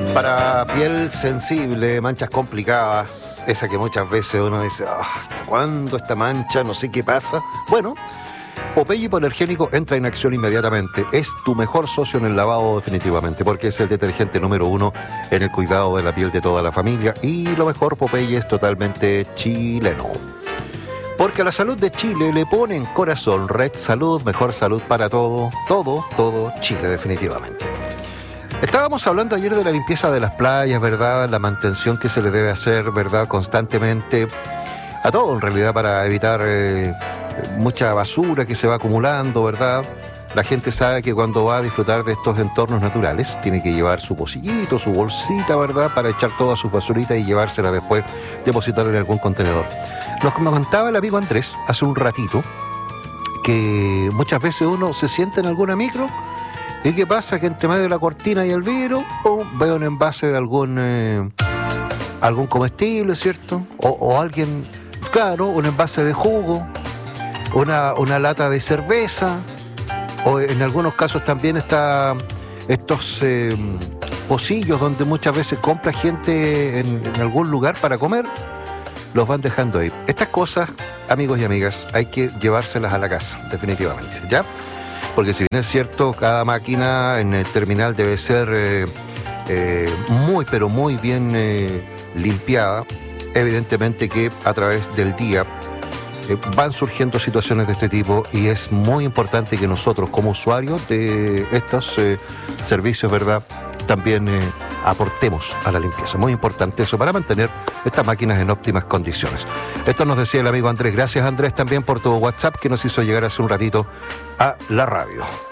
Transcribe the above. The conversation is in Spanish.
Para piel sensible, manchas complicadas, esa que muchas veces uno dice, ¿cuándo esta mancha? No sé qué pasa. Bueno, Popeye Hipoalergénico entra en acción inmediatamente. Es tu mejor socio en el lavado definitivamente, porque es el detergente número 1 en el cuidado de la piel de toda la familia. Y lo mejor, Popeye es totalmente chileno. Porque a la salud de Chile le ponen corazón. Red Salud, mejor salud para todo, todo Chile definitivamente. Estábamos hablando ayer de la limpieza de las playas, ¿verdad? La mantención que se le debe hacer, ¿verdad? Constantemente a todo, en realidad, para evitar mucha basura que se va acumulando, ¿verdad? La gente sabe que cuando va a disfrutar de estos entornos naturales tiene que llevar su pocillito, su bolsita, ¿verdad? Para echar todas sus basuritas y llevársela después, depositarla en algún contenedor. Lo que me contaba el amigo Andrés hace un ratito, que muchas veces uno se sienta en alguna micro. ¿Y qué pasa? Que entre medio de la cortina y el vidrio, veo un envase de algún comestible, ¿cierto? O alguien, claro, un envase de jugo, una lata de cerveza, o en algunos casos también está estos pocillos donde muchas veces compra gente en algún lugar para comer, los van dejando ahí. Estas cosas, amigos y amigas, hay que llevárselas a la casa, definitivamente, ¿ya? Porque si bien es cierto, cada máquina en el terminal debe ser muy, pero muy bien limpiada, evidentemente que a través del día van surgiendo situaciones de este tipo y es muy importante que nosotros como usuarios de estos servicios, ¿verdad?, también aportemos a la limpieza. Muy importante eso para mantener estas máquinas en óptimas condiciones. Esto nos decía el amigo Andrés. Gracias, Andrés, también por tu WhatsApp que nos hizo llegar hace un ratito a la radio.